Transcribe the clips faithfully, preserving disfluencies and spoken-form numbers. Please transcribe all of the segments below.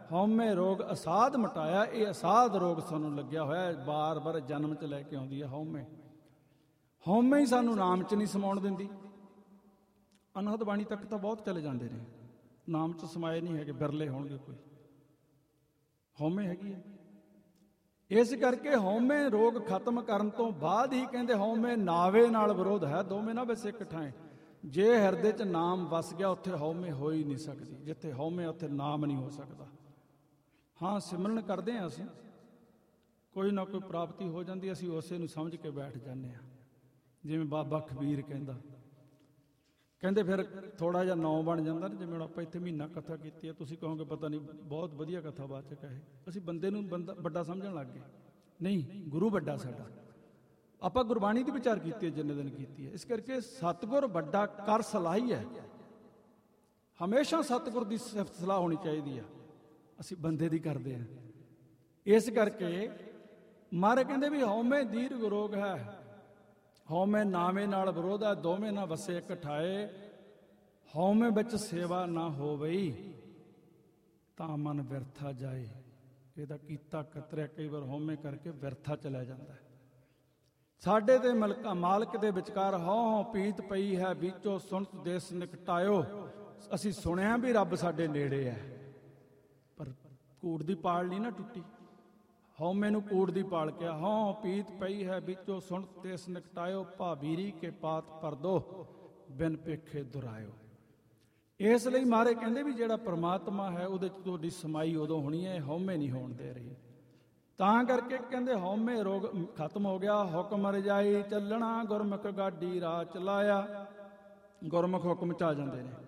ਹਉਮੈ ਰੋਗ ਅਸਾਧ ਮਟਾਇਆ। ਇਹ ਅਸਾਧ ਰੋਗ ਸਾਨੂੰ ਲੱਗਿਆ ਹੋਇਆ, ਬਾਰ ਬਾਰ ਜਨਮ 'ਚ ਲੈ ਕੇ ਆਉਂਦੀ ਹੈ ਹਉਮੈ। ਹਉਮੈ ਹੀ ਸਾਨੂੰ ਨਾਮ 'ਚ ਨਹੀਂ ਸਮਾਉਣ ਦਿੰਦੀ। ਅਨਹਦ ਬਾਣੀ ਤੱਕ ਤਾਂ ਬਹੁਤ ਚਲੇ ਜਾਂਦੇ ਨੇ, ਨਾਮ 'ਚ ਸਮਾਏ ਨਹੀਂ ਹੈਗੇ, ਬਿਰਲੇ ਹੋਣਗੇ ਕੋਈ। ਹਉਮੈ ਹੈਗੀ ਹੈ। ਇਸ ਕਰਕੇ ਹਉਮੈ ਰੋਗ ਖਤਮ ਕਰਨ ਤੋਂ ਬਾਅਦ ਹੀ ਕਹਿੰਦੇ ਹਉਮੈ ਨਾਵੇ ਨਾਲ ਵਿਰੋਧ ਹੈ, ਦੋਵੇਂ ਨਾ ਵਸੇ ਇੱਕ ਥਾਂ। ਜੇ ਹਿਰਦੇ 'ਚ ਨਾਮ ਵਸ ਗਿਆ ਉੱਥੇ ਹਉਮੈ ਹੋ ਹੀ ਨਹੀਂ ਸਕਦੀ। ਜਿੱਥੇ ਹਉਮੈ ਉੱਥੇ ਨਾਮ ਨਹੀਂ ਹੋ ਸਕਦਾ। ਹਾਂ, ਸਿਮਰਨ ਕਰਦੇ ਹਾਂ ਅਸੀਂ, ਕੋਈ ਨਾ ਕੋਈ ਪ੍ਰਾਪਤੀ ਹੋ ਜਾਂਦੀ, ਅਸੀਂ ਉਸੇ ਨੂੰ ਸਮਝ ਕੇ ਬੈਠ ਜਾਂਦੇ ਹਾਂ। ਜਿਵੇਂ ਬਾਬਾ ਕਬੀਰ ਕਹਿੰਦਾ, ਕਹਿੰਦੇ ਫਿਰ ਥੋੜ੍ਹਾ ਜਿਹਾ ਨਾਂ ਬਣ ਜਾਂਦਾ ਨਾ। ਜਿਵੇਂ ਹੁਣ ਆਪਾਂ ਇੱਥੇ ਮਹੀਨਾ ਕਥਾ ਕੀਤੀ ਹੈ, ਤੁਸੀਂ ਕਹੋਗੇ ਪਤਾ ਨਹੀਂ ਬਹੁਤ ਵਧੀਆ ਕਥਾਵਾਚਕ ਹੈ ਇਹ, ਅਸੀਂ ਬੰਦੇ ਨੂੰ ਬੰਦਾ ਵੱਡਾ ਸਮਝਣ ਲੱਗ ਗਏ। ਨਹੀਂ, ਗੁਰੂ ਵੱਡਾ ਸਾਡਾ। ਆਪਾਂ ਗੁਰਬਾਣੀ ਦੀ ਵਿਚਾਰ ਕੀਤੀ ਹੈ ਜਿੰਨੇ ਦਿਨ ਕੀਤੀ ਹੈ। ਇਸ ਕਰਕੇ ਸਤਿਗੁਰ ਵੱਡਾ ਕਰ ਸਲਾਹੀ ਹੈ। ਹਮੇਸ਼ਾ ਸਤਿਗੁਰ ਦੀ ਸਿਫਤ ਸਲਾਹ ਹੋਣੀ ਚਾਹੀਦੀ ਆ, ਅਸੀਂ ਬੰਦੇ ਦੀ ਕਰਦੇ ਹਾਂ। ਇਸ ਕਰਕੇ ਮਹਾਰਾਜ ਕਹਿੰਦੇ ਵੀ ਹਉਮੈ ਦੀਰਘ ਰੋਗ ਹੈ, ਹਉਮੈ ਨਾਵੇਂ ਨਾਲ ਵਿਰੋਧ ਹੈ, ਦੋਵੇਂ ਨਾ ਵਸੇ ਇੱਕ ਠਾਏ। ਹਉਮੈ ਵਿੱਚ ਸੇਵਾ ਨਾ ਹੋਵਈ ਤਾਂ ਮਨ ਵਿਰਥਾ ਜਾਏ। ਇਹਦਾ ਕੀਤਾ ਕਤਰਿਆ ਕਈ ਵਾਰ ਹਉਮੈ ਕਰਕੇ ਵਿਰਥਾ ਚਲਾ ਜਾਂਦਾ ਹੈ। ਸਾਡੇ ਤੇ ਮਲਕਾ ਮਾਲਕ ਦੇ ਵਿਚਕਾਰ ਹਉ ਹਉ ਪੀਤ ਪਈ ਹੈ, ਵਿੱਚੋਂ ਸੁਣਤ ਦੇਸ ਨਿਕਟਾਇਓ। ਅਸੀਂ ਸੁਣਿਆ ਵੀ ਰੱਬ ਸਾਡੇ ਨੇੜੇ ਹੈ, ਪਰ ਕੂੜ ਦੀ ਪਾਲ ਨਹੀਂ ਨਾ ਟੁੱਟੀ। ਹਉਮੈ ਨੂੰ ਕੂੜ ਦੀ ਪਾਲ ਕਿਹਾ। ਹਉ ਪੀਤ ਪਈ ਹੈ, ਵਿੱਚੋਂ ਸੁਣਤ ਦੇਸ ਨਿਕਟਾਇਓ। ਭਾਬੀਰੀ ਕੇ ਪਾਤ ਪਰਦੋ ਬਿਨ ਪੇਖੇ ਦੁਰਾਇਓ। ਇਸ ਲਈ ਮਹਾਰਾਜ ਕਹਿੰਦੇ ਵੀ ਜਿਹੜਾ ਪਰਮਾਤਮਾ ਹੈ ਉਹਦੇ 'ਚ ਤੁਹਾਡੀ ਸਮਾਈ ਉਦੋਂ ਹੋਣੀ ਹੈ, ਹਉਮੈ ਨਹੀਂ ਹੋਣ ਦੇ ਰਹੀ। ਤਾਂ ਕਰਕੇ ਕਹਿੰਦੇ ਹਉਮੈ ਰੋਗ ਖਤਮ ਹੋ ਗਿਆ। ਹੁਕਮ ਰਜਾਈ ਚੱਲਣਾ ਗੁਰਮੁਖ ਗਾਡੀ ਰਾਹ ਚਲਾਇਆ। ਗੁਰਮੁਖ ਹੁਕਮ 'ਚ ਆ ਜਾਂਦੇ ਨੇ,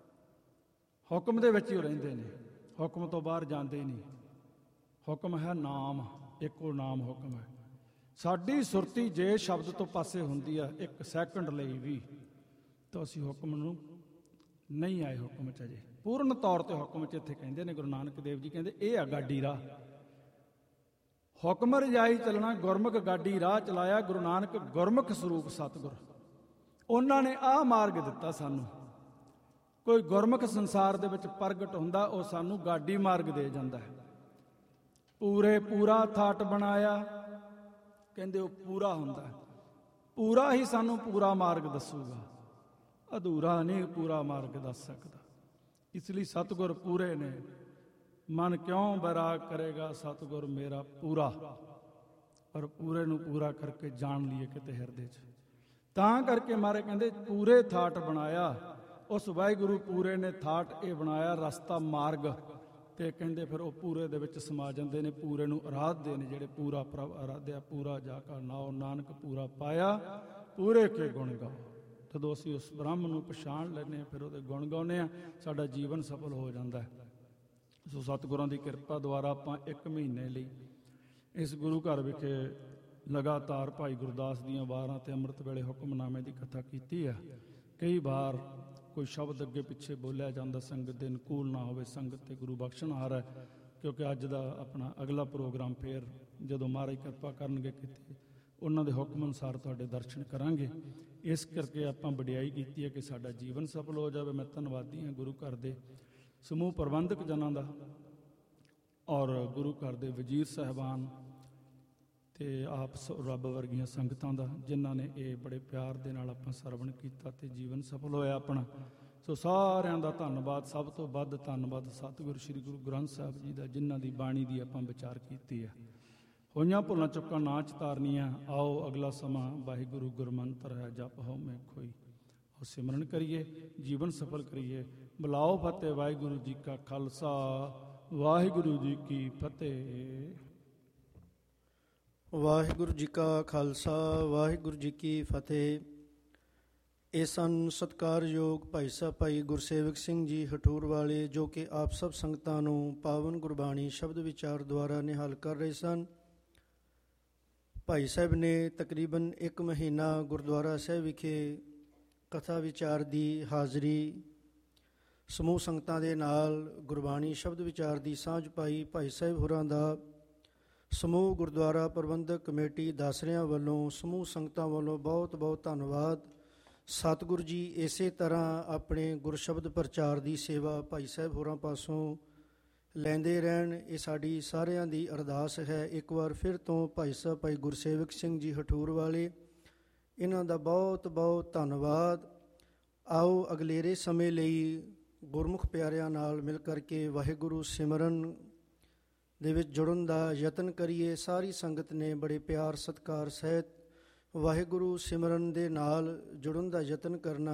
ਹੁਕਮ ਦੇ ਵਿੱਚ ਹੀ ਰਹਿੰਦੇ ਨੇ, ਹੁਕਮ ਤੋਂ ਬਾਹਰ ਜਾਂਦੇ ਨਹੀਂ। ਹੁਕਮ ਹੈ ਨਾਮ, ਇੱਕੋ ਨਾਮ ਹੁਕਮ ਹੈ। ਸਾਡੀ ਸੁਰਤੀ ਜੇ ਸ਼ਬਦ ਤੋਂ ਪਾਸੇ ਹੁੰਦੀ ਆ ਇੱਕ ਸੈਕਿੰਡ ਲਈ ਵੀ, ਤਾਂ ਅਸੀਂ ਹੁਕਮ ਨੂੰ ਨਹੀਂ ਆਏ। ਹੁਕਮ 'ਚ ਅਜੇ ਪੂਰਨ ਤੌਰ 'ਤੇ ਹੁਕਮ 'ਚ ਇੱਥੇ ਕਹਿੰਦੇ ਨੇ ਗੁਰੂ ਨਾਨਕ ਦੇਵ ਜੀ ਕਹਿੰਦੇ ਇਹ ਆ ਗਾਡੀ ਰਾਹ। ਹੁਕਮ ਰਜਾਈ ਚੱਲਣਾ ਗੁਰਮੁਖ ਗਾਡੀ ਰਾਹ ਚਲਾਇਆ। ਗੁਰੂ ਨਾਨਕ ਗੁਰਮੁਖ ਸਰੂਪ ਸਤਿਗੁਰ, ਉਹਨਾਂ ਨੇ ਆਹ ਮਾਰਗ ਦਿੱਤਾ ਸਾਨੂੰ। ਕੋਈ ਗੁਰਮੁਖ ਸੰਸਾਰ ਦੇ ਵਿੱਚ ਪ੍ਰਗਟ ਹੁੰਦਾ, ਉਹ ਸਾਨੂੰ ਗਾਡੀ ਮਾਰਗ ਦੇ ਜਾਂਦਾ ਹੈ। ਪੂਰੇ ਪੂਰਾ ਥਾਟ ਬਣਾਇਆ, ਕਹਿੰਦੇ ਉਹ ਪੂਰਾ ਹੁੰਦਾ। ਪੂਰਾ ਹੀ ਸਾਨੂੰ ਪੂਰਾ ਮਾਰਗ ਦੱਸੂਗਾ, ਅਧੂਰਾ ਨਹੀਂ ਪੂਰਾ ਮਾਰਗ ਦੱਸ ਸਕਦਾ। ਇਸ ਲਈ ਸਤਿਗੁਰ ਪੂਰੇ ਨੇ। ਮਨ ਕਿਉਂ ਬੈਰਾਗ ਕਰੇਗਾ ਸਤਿਗੁਰ ਮੇਰਾ ਪੂਰਾ। ਪਰ ਪੂਰੇ ਨੂੰ ਪੂਰਾ ਕਰਕੇ ਜਾਣ ਲਈਏ ਕਿਤੇ ਹਿਰਦੇ 'ਚ। ਤਾਂ ਕਰਕੇ ਮਾਰੇ ਕਹਿੰਦੇ ਪੂਰੇ ਥਾਟ ਬਣਾਇਆ। ਉਸ ਵਾਹਿਗੁਰੂ ਪੂਰੇ ਨੇ ਥਾਟ ਇਹ ਬਣਾਇਆ, ਰਸਤਾ ਮਾਰਗ। ਤੇ ਕਹਿੰਦੇ ਫਿਰ ਉਹ ਪੂਰੇ ਦੇ ਵਿੱਚ ਸਮਾ ਜਾਂਦੇ ਨੇ, ਪੂਰੇ ਨੂੰ ਅਰਾਧਦੇ ਨੇ। ਜਿਹੜੇ ਪੂਰਾ ਪ੍ਰਭ ਅਰਾਧਿਆ, ਪੂਰਾ ਜਾ ਕਾ ਨਾਉ ਨਾਨਕ ਪੂਰਾ ਪਾਇਆ, ਪੂਰੇ ਕੇ ਗੁਣ ਗਾਓ। ਜਦੋਂ ਅਸੀਂ ਉਸ ਬ੍ਰਹਮ ਨੂੰ ਪਛਾਣ ਲੈਂਦੇ ਹਾਂ, ਫਿਰ ਉਹਦੇ ਗੁਣ ਗਾਉਂਦੇ ਹਾਂ, ਸਾਡਾ ਜੀਵਨ ਸਫਲ ਹੋ ਜਾਂਦਾ ਹੈ। ਸੋ ਸਤਿਗੁਰਾਂ ਦੀ ਕਿਰਪਾ ਦੁਆਰਾ ਆਪਾਂ ਇੱਕ ਮਹੀਨੇ ਲਈ ਇਸ ਗੁਰੂ ਘਰ ਵਿਖੇ ਲਗਾਤਾਰ ਭਾਈ ਗੁਰਦਾਸ ਦੀਆਂ ਵਾਰਾਂ ਤੇ ਅੰਮ੍ਰਿਤ ਵੇਲੇ ਹੁਕਮਨਾਮੇ ਦੀ ਕਥਾ ਕੀਤੀ ਹੈ। ਕਈ ਵਾਰ ਕੋਈ ਸ਼ਬਦ ਅੱਗੇ ਪਿੱਛੇ ਬੋਲਿਆ ਜਾਂਦਾ, ਸੰਗਤ ਦੇ ਅਨੁਕੂਲ ਨਾ ਹੋਵੇ, ਸੰਗਤ ਤੇ ਗੁਰੂ ਬਖਸ਼ਣਹਾਰ ਹੈ। ਕਿਉਂਕਿ ਅੱਜ ਦਾ ਆਪਣਾ ਅਗਲਾ ਪ੍ਰੋਗਰਾਮ ਫੇਰ ਜਦੋਂ ਮਹਾਰਾਜ ਕਿਰਪਾ ਕਰਨਗੇ ਕਿਤੇ ਉਹਨਾਂ ਦੇ ਹੁਕਮ ਅਨੁਸਾਰ ਤੁਹਾਡੇ ਦਰਸ਼ਨ ਕਰਾਂਗੇ। ਇਸ ਕਰਕੇ ਆਪਾਂ ਵਡਿਆਈ ਕੀਤੀ ਹੈ ਕਿ ਸਾਡਾ ਜੀਵਨ ਸਫਲ ਹੋ ਜਾਵੇ। ਮੈਂ ਧੰਨਵਾਦੀ ਹਾਂ ਗੁਰੂ ਘਰ ਦੇ ਸਮੂਹ ਪ੍ਰਬੰਧਕ ਜਨਾਂ ਦਾ ਔਰ ਗੁਰੂ ਘਰ ਦੇ ਵਜ਼ੀਰ ਸਾਹਿਬਾਨ ਅਤੇ ਆਪ ਰੱਬ ਵਰਗੀਆਂ ਸੰਗਤਾਂ ਦਾ, ਜਿਨ੍ਹਾਂ ਨੇ ਇਹ ਬੜੇ ਪਿਆਰ ਦੇ ਨਾਲ ਆਪਾਂ ਸਰਵਣ ਕੀਤਾ ਅਤੇ ਜੀਵਨ ਸਫਲ ਹੋਇਆ ਆਪਣਾ। ਸੋ ਸਾਰਿਆਂ ਦਾ ਧੰਨਵਾਦ। ਸਭ ਤੋਂ ਵੱਧ ਧੰਨਵਾਦ ਸਤਿਗੁਰੂ ਸ੍ਰੀ ਗੁਰੂ ਗ੍ਰੰਥ ਸਾਹਿਬ ਜੀ ਦਾ, ਜਿਨ੍ਹਾਂ ਦੀ ਬਾਣੀ ਦੀ ਆਪਾਂ ਵਿਚਾਰ ਕੀਤੀ ਹੈ। ਹੋਈਆਂ ਭੁੱਲਾਂ ਚੁੱਕਾਂ ਨਾ ਚਤਾਰਨੀਆਂ। ਆਓ ਅਗਲਾ ਸਮਾਂ ਵਾਹਿਗੁਰੂ ਗੁਰਮੰਤਰ ਹੈ, ਜਪ ਹਉ ਮੈਂ ਖੋਈ। ਆਓ ਸਿਮਰਨ ਕਰੀਏ, ਜੀਵਨ ਸਫਲ ਕਰੀਏ। ਬੁਲਾਓ ਫਤਿਹ। ਵਾਹਿਗੁਰੂ ਜੀ ਕਾ ਖਾਲਸਾ, ਵਾਹਿਗੁਰੂ ਜੀ ਕੀ ਫਤਿਹ। ਵਾਹਿਗੁਰੂ ਜੀ ਕਾ ਖਾਲਸਾ, ਵਾਹਿਗੁਰੂ ਜੀ ਕੀ ਫਤਿਹ। ਇਹ ਸਨ ਸਤਿਕਾਰਯੋਗ ਭਾਈ ਸਾਹਿਬ ਭਾਈ ਗੁਰਸੇਵਕ ਸਿੰਘ ਜੀ ਹਟੂਰ ਵਾਲੇ, ਜੋ ਕਿ ਆਪ ਸਭ ਸੰਗਤਾਂ ਨੂੰ ਪਾਵਨ ਗੁਰਬਾਣੀ ਸ਼ਬਦ ਵਿਚਾਰ ਦੁਆਰਾ ਨਿਹਾਲ ਕਰ ਰਹੇ ਸਨ। ਭਾਈ ਸਾਹਿਬ ਨੇ ਤਕਰੀਬਨ ਇੱਕ ਮਹੀਨਾ ਗੁਰਦੁਆਰਾ ਸਾਹਿਬ ਵਿਖੇ ਕਥਾ ਵਿਚਾਰ ਦੀ ਹਾਜ਼ਰੀ ਸਮੂਹ ਸੰਗਤਾਂ ਦੇ ਨਾਲ ਗੁਰਬਾਣੀ ਸ਼ਬਦ ਵਿਚਾਰ ਦੀ ਸਾਂਝ ਪਾਈ। ਭਾਈ ਸਾਹਿਬ ਹੋਰਾਂ ਦਾ ਸਮੂਹ ਗੁਰਦੁਆਰਾ ਪ੍ਰਬੰਧਕ ਕਮੇਟੀ ਦਾਸਰਿਆਂ ਵੱਲੋਂ, ਸਮੂਹ ਸੰਗਤਾਂ ਵੱਲੋਂ ਬਹੁਤ ਬਹੁਤ ਧੰਨਵਾਦ। ਸਤਿਗੁਰੂ ਜੀ ਇਸੇ ਤਰ੍ਹਾਂ ਆਪਣੇ ਗੁਰਸ਼ਬਦ ਪ੍ਰਚਾਰ ਦੀ ਸੇਵਾ ਭਾਈ ਸਾਹਿਬ ਹੋਰਾਂ ਪਾਸੋਂ ਲੈਂਦੇ ਰਹਿਣ, ਇਹ ਸਾਡੀ ਸਾਰਿਆਂ ਦੀ ਅਰਦਾਸ ਹੈ। ਇੱਕ ਵਾਰ ਫਿਰ ਤੋਂ ਭਾਈ ਸਾਹਿਬ ਭਾਈ ਗੁਰਸੇਵਕ ਸਿੰਘ ਜੀ ਹਠੂਰ ਵਾਲੇ, ਇਹਨਾਂ ਦਾ ਬਹੁਤ ਬਹੁਤ ਧੰਨਵਾਦ। ਆਓ ਅਗਲੇਰੇ ਸਮੇਂ ਲਈ ਗੁਰਮੁਖ ਪਿਆਰਿਆਂ ਨਾਲ ਮਿਲ ਕਰਕੇ ਵਾਹਿਗੁਰੂ ਸਿਮਰਨ ਦੇ ਵਿੱਚ ਜੁੜਨ ਦਾ ਯਤਨ ਕਰੀਏ। ਸਾਰੀ ਸੰਗਤ ਨੇ ਬੜੇ ਪਿਆਰ ਸਤਿਕਾਰ ਸਹਿਤ ਵਾਹਿਗੁਰੂ ਸਿਮਰਨ ਦੇ ਨਾਲ ਜੁੜਨ ਦਾ ਯਤਨ ਕਰਨਾ